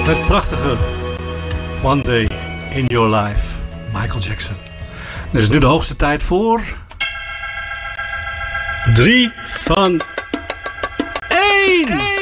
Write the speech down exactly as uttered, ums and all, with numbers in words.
Het prachtige One Day in Your Life, Michael Jackson. Het is nu de hoogste tijd voor... Drie van één!